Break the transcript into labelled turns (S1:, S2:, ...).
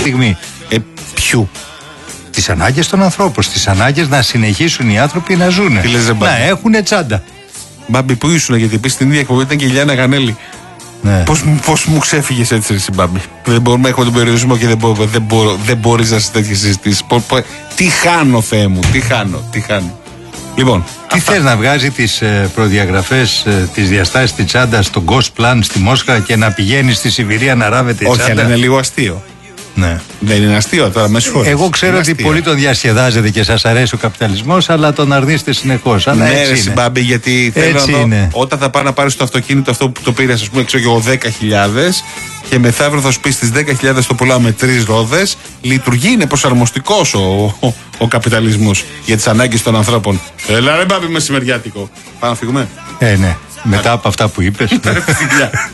S1: στιγμή.
S2: Ποιου?
S1: Τις ανάγκες των ανθρώπων, τις ανάγκες να συνεχίσουν οι άνθρωποι να ζουν. Να έχουν τσάντα.
S2: Μπάμπη, πού ήσουν, γιατί επίσης στην ίδια εκπομπή ήταν και η Λιάννα Γανέλη.
S1: Ναι.
S2: Πώς μου ξέφυγες έτσι, εσύ, Μπάμπη? Δεν μπορούμε, έχουμε τον περιορισμό και δεν μπορείς να σε τέτοιες συζητήσεις. Τι χάνω, Θεέ μου, τι χάνω. Λοιπόν,
S1: τι θες, να βγάζει τις προδιαγραφές, τις διαστάσεις της τσάντας στο Ghost Plan στη Μόσχα και να πηγαίνει στη Σιβηρία να ράβεται η τσάντα?
S2: Όχι, αλλά είναι λίγο αστείο.
S1: Ναι.
S2: Δεν είναι αστείο τώρα, με συγχωρείτε.
S1: Εγώ ξέρω ότι πολύ τον διασκεδάζετε και σας αρέσει ο καπιταλισμός, αλλά τον αρνείστε συνεχώς. Αλλά
S2: ναι,
S1: έτσι είναι.
S2: Μπάμπη, γιατί θέλω να δω, όταν θα πάει να πάρεις το αυτοκίνητο αυτό που το πήρες, ας πούμε, ξέρω εγώ, 10.000, και μεθαύριο θα σου πει στις 10.000 το πουλάω με 3 ρόδες, λειτουργεί, είναι προσαρμοστικός ο καπιταλισμός για τις ανάγκες των ανθρώπων. Έλα ρε Μπάμπη, μεσημεριάτικο. Πάμε να φύγουμε.
S1: Ναι. Μετά από αυτά που είπες.